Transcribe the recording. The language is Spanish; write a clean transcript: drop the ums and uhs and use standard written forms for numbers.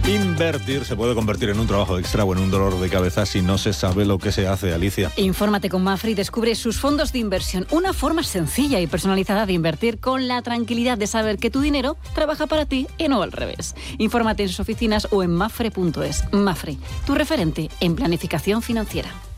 Invertir se puede convertir en un trabajo extra o en un dolor de cabeza si no se sabe lo que se hace, Alicia. Infórmate con Mafre y descubre sus fondos de inversión. Una forma sencilla y personalizada de invertir con la tranquilidad de saber que tu dinero trabaja para ti y no al revés. Infórmate en sus oficinas o en mafre.es. Mafre, tu referente en planificación financiera.